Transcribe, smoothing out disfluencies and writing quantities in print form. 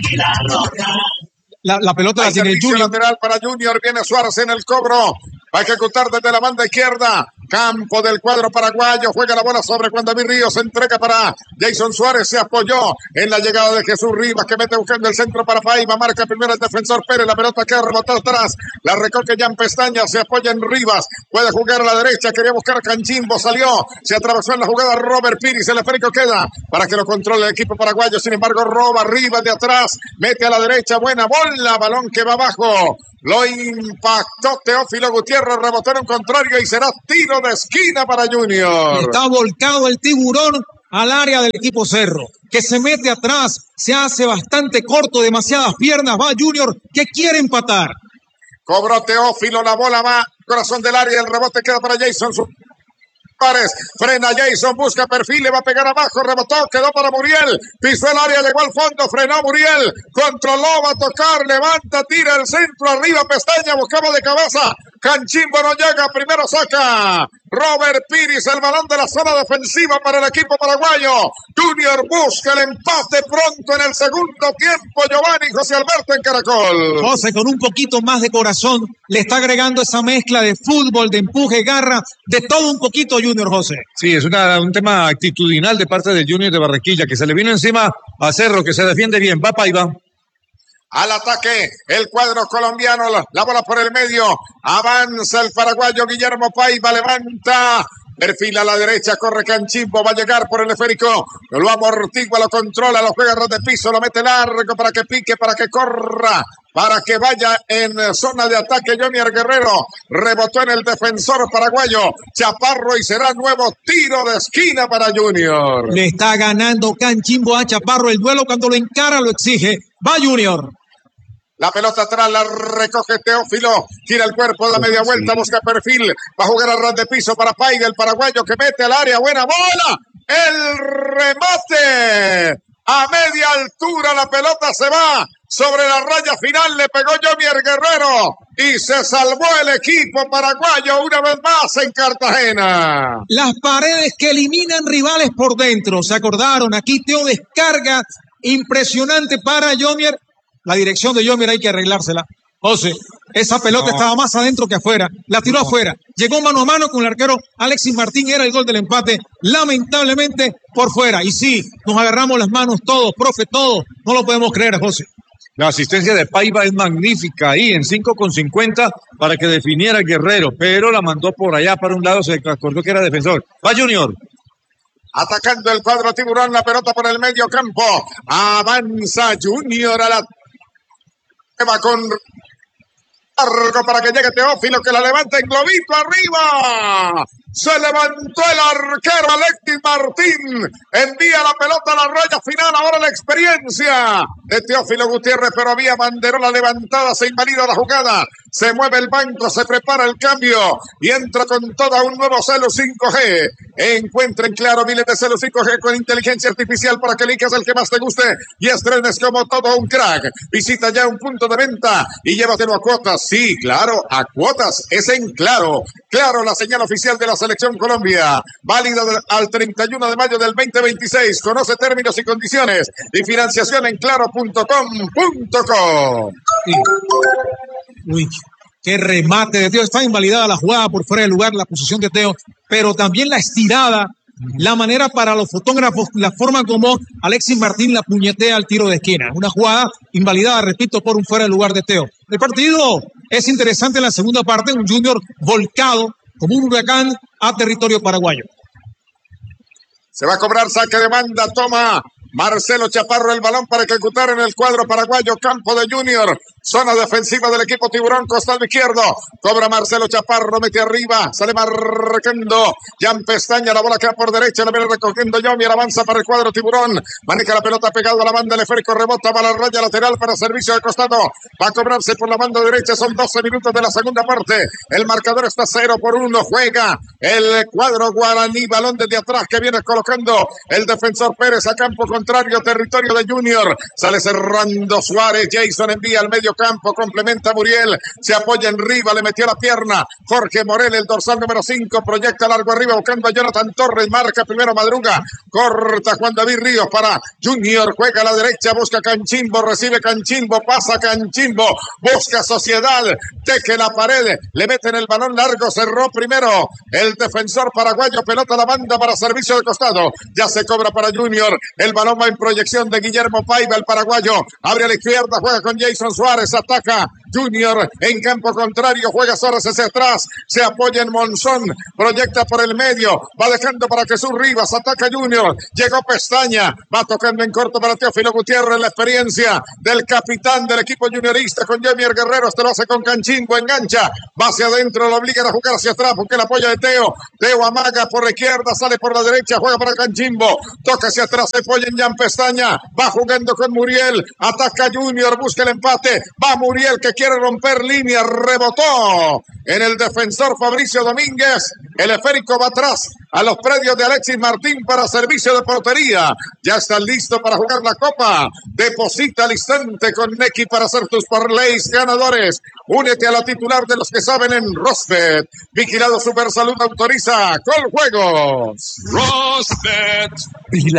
La pelota la tiene el Junior. Lateral para Junior, viene Suárez en el cobro. Va a ejecutar desde la banda izquierda. Campo del cuadro paraguayo. Juega la bola sobre Juan David Ríos. Entrega para Jason Suárez. Se apoyó en la llegada de Jesús Rivas, que mete buscando el centro para Paiva. Marca primero el defensor Pérez. La pelota queda rebotada atrás. La recoge Jan Pestaña. Se apoya en Rivas. Puede jugar a la derecha. Quería buscar a Canchimbo. Salió. Se atravesó en la jugada Robert Piris. El esférico queda para que lo controle el equipo paraguayo. Sin embargo, roba Rivas de atrás. Mete a la derecha. Buena bola. Balón que va abajo. Lo impactó Teófilo Gutiérrez, rebotó en un contrario y será tiro de esquina para Junior. Está volcado el tiburón al área del equipo Cerro, que se mete atrás, se hace bastante corto, demasiadas piernas, va Junior que quiere empatar. Cobró Teófilo, la bola va, corazón del área, el rebote queda para Jason Suárez, frena Jason, busca perfil, le va a pegar abajo, rebotó, quedó para Muriel, pisó el área, llegó al fondo, frenó Muriel, controló, va a tocar, levanta, tira el centro, arriba Pestaña, buscaba de cabeza, Canchimbo no llega, primero saca Robert Piris, el balón de la zona defensiva para el equipo paraguayo. Junior busca el empate pronto en el segundo tiempo. Giovanni José Alberto en Caracol. José, con un poquito más de corazón, le está agregando esa mezcla de fútbol, de empuje, garra, de todo un poquito Junior, José. Sí, es un tema actitudinal de parte del Junior de Barranquilla, que se le vino encima a Cerro, que se defiende bien. Va Paiva. Al ataque, el cuadro colombiano, la bola por el medio, avanza el paraguayo Guillermo Paiva, levanta, perfila a la derecha, corre Canchimbo, va a llegar por el esférico, lo amortigua, lo controla, lo juega de piso, lo mete largo para que pique, para que corra, para que vaya en zona de ataque Junior Guerrero, rebotó en el defensor paraguayo, Chaparro y será nuevo tiro de esquina para Junior. Le está ganando Canchimbo a Chaparro, el duelo cuando lo encara lo exige, va Junior. La pelota atrás la recoge Teófilo, gira el cuerpo, da media vuelta, busca perfil, va a jugar a ras de piso para Paiva, el paraguayo que mete al área, buena bola, el remate, a media altura la pelota se va, sobre la raya final le pegó Junior Guerrero y se salvó el equipo paraguayo una vez más en Cartagena. Las paredes que eliminan rivales por dentro, ¿se acordaron? Aquí Teo descarga, impresionante para Junior. La dirección de Junior hay que arreglársela. José, esa pelota estaba más adentro que afuera. La tiró afuera. Llegó mano a mano con el arquero Alexis Martín. Era el gol del empate. Lamentablemente por fuera. Y sí, nos agarramos las manos todos, profe, todos. No lo podemos creer, José. La asistencia de Paiva es magnífica ahí en 5,50 para que definiera Guerrero. Pero la mandó por allá para un lado. Se acordó que era defensor. Va Junior. Atacando el cuadro tiburón, la pelota por el medio campo. Avanza Junior a la... Va con largo para que llegue Teófilo, que la levanta en globito arriba. Se levantó el arquero Alexis Martín. Envía la pelota a la raya final. Ahora la experiencia de Teófilo Gutiérrez, pero había banderola levantada. Se invalida la jugada. Se mueve el banco, se prepara el cambio y entra con toda un nuevo Celu 5G. Encuentren claro miles de Celu 5G con inteligencia artificial para que elijas el que más te guste y estrenes como todo un crack. Visita ya un punto de venta y llévatelo a cuotas. Sí, claro, a cuotas. Es en Claro. Claro, la señal oficial de la Selección Colombia. Válida al 31 de mayo del 2026. Conoce términos y condiciones y financiación en claro.com.co. Uy, qué remate de Teo. Está invalidada la jugada por fuera del lugar, la posición de Teo, pero también la estirada, la manera para los fotógrafos, la forma como Alexis Martín la puñetea al tiro de esquina. Una jugada invalidada, repito, por un fuera del lugar de Teo. El partido es interesante en la segunda parte, un Junior volcado como un huracán a territorio paraguayo. Se va a cobrar saque de banda, toma Marcelo Chaparro el balón para ejecutar en el cuadro paraguayo, campo de Junior, zona defensiva del equipo tiburón, costado izquierdo, cobra Marcelo Chaparro, mete arriba, sale marcando, Jan Pestaña, la bola queda por derecha, la viene recogiendo Junior, avanza para el cuadro tiburón, maneja la pelota pegado a la banda, el esférico rebota para la raya lateral para servicio de costado, va a cobrarse por la banda derecha, son 12 minutos de la segunda parte, el marcador está 0-1, juega el cuadro guaraní, balón desde atrás que viene colocando el defensor Pérez a campo contrario, territorio de Junior, sale cerrando Suárez, Jason envía al medio medio campo, complementa Muriel, se apoya en Riva, le metió la pierna, Jorge Morel, el dorsal número 5, proyecta largo arriba, buscando a Jonathan Torres, marca primero Madruga, corta Juan David Ríos para Junior, juega a la derecha, busca Canchimbo, recibe Canchimbo, pasa Canchimbo, busca Sociedad, teje la pared, le meten el balón largo, cerró primero el defensor paraguayo, pelota a la banda para servicio de costado, ya se cobra para Junior, el balón va en proyección de Guillermo Paiva, el paraguayo, abre a la izquierda, juega con Jason Suárez, ataca Junior en campo contrario, juega Suárez hacia atrás, se apoya en Monzón, proyecta por el medio, va dejando para Jesús Rivas, ataca Junior, llegó Pestaña, va tocando en corto para Teófilo Gutiérrez, la experiencia del capitán del equipo juniorista con Jamier Guerrero, este lo hace con Canchimbo, engancha, va hacia adentro, lo obligan a jugar hacia atrás, porque el apoyo de Teo amaga por la izquierda, sale por la derecha, juega para Canchimbo, toca hacia atrás, se apoya en Jan Pestaña, va jugando con Muriel, ataca Junior, busca el empate, va Muriel que quiere romper línea, rebotó en el defensor Fabricio Domínguez, el esférico va atrás a los predios de Alexis Martín para servicio de portería, ya están listos para jugar la copa, deposita al instante con Neki para hacer tus parlays ganadores, únete a la titular de los que saben en Rosbet, vigilado Super Salud autoriza, Coljuegos. Rosbet.